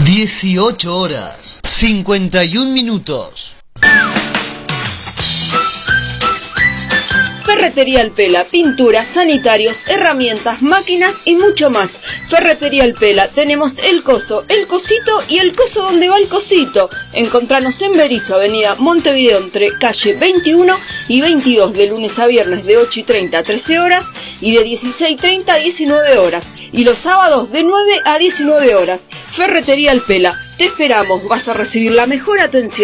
18 horas 51 minutos. Ferretería El Pela, pinturas, sanitarios, herramientas, máquinas y mucho más. Ferretería El Pela, tenemos el coso, el cosito y el coso donde va el cosito. Encontranos en Berisso, avenida Montevideo, entre calle 21 y 22, de lunes a viernes de 8:30 a 13 horas y de 16:30 a 19 horas. Y los sábados de 9 a 19 horas. Ferretería El Pela, te esperamos, vas a recibir la mejor atención.